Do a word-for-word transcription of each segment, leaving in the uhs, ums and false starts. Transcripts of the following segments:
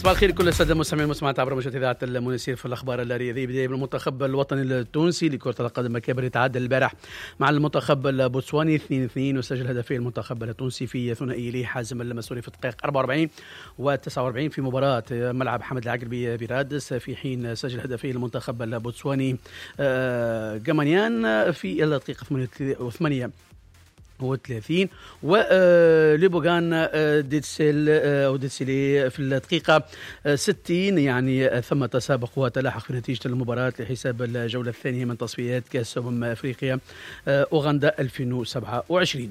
صباح الخير كل الساده المستمعين والمستمعات عبر موجات اذاعه المنيسير في الاخبار الرياضيه. بدايه بالمنتخب الوطني التونسي لكره القدم كبر تعادل البارح مع المنتخب البوتسواني اثنين اثنين وسجل هدفين المنتخب التونسي في ثنائي ليه حازم المسؤولي في الدقائق أربعة وأربعين وتسعة وأربعين في مباراه ملعب حمد العقربي برادس، في حين سجل هدفين المنتخب البوتسواني جمانيان في الدقيقه ثمانية وثلاثين وليبوغان ديتسيل أو ديتسيلي في الدقيقة ستين. يعني ثم تسابق وتلاحق في نتيجة المباراة لحساب الجولة الثانية من تصفيات كأس أمم أفريقيا أوغندا ألفين وسبعة وعشرين.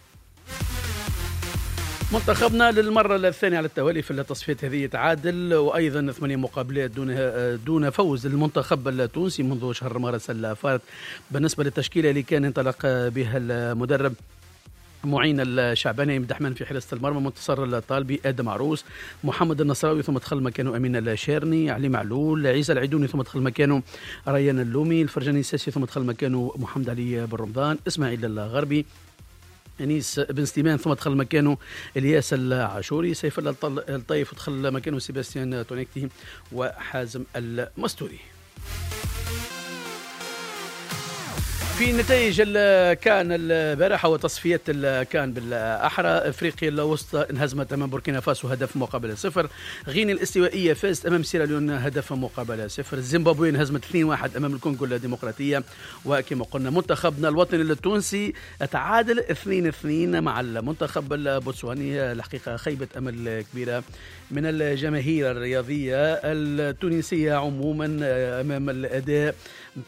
منتخبنا للمرة الثانية على التوالي في التصفيات هذه تعادل، وأيضا ثمانية مقابلات دون دون فوز المنتخب التونسي منذ شهر مارس الفارط. بالنسبة للتشكيلة اللي كان انطلق بها المدرب معين الشعباني مدحمان في حراسة المرمى، منتصر الطالبي، آدم عروس، محمد النصراوي ثم دخل مكانه أمين الشيرني، علي معلول، عيسى العيدوني ثم دخل مكانه ريان اللومي، الفرجاني الساسي ثم دخل مكانه محمد علي بن رمضان، إسماعيل الغربي، أنيس بن سليمان ثم دخل مكانه الياس العاشوري، سيف الطيف ودخل مكانه سيباستيان تونيكتي وحازم المستوري. في نتائج الكان البارحة وتصفية الكان بالأحرى، أفريقيا الوسطى انهزمت أمام بوركينا فاسو هدف مقابل صفر، غينيا الاستوائية فازت أمام سيراليون هدف مقابل صفر، زيمبابوي انهزمت اثنين واحد أمام الكونغو الديمقراطية، وكما قلنا منتخبنا الوطني التونسي تعادل اثنين اثنين مع المنتخب البوتسواني. الحقيقة خيبة أمل كبيرة من الجماهير الرياضية التونسية عموما أمام الأداء